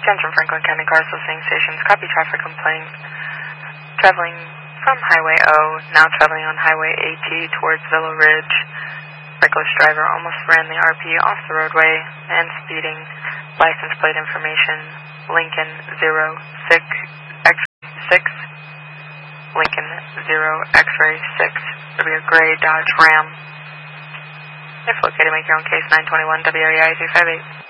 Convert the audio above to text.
Attention Franklin County Cars Listening Stations. Copy traffic complaint. Traveling from Highway O, now traveling on Highway AT towards Villa Ridge. Reckless driver almost ran the RP off the roadway and speeding. License plate information, Lincoln 06 X-ray 6. Lincoln 0 X-ray 6. It'll be a gray Dodge Ram. If located, make your own case, 921 WREI 358.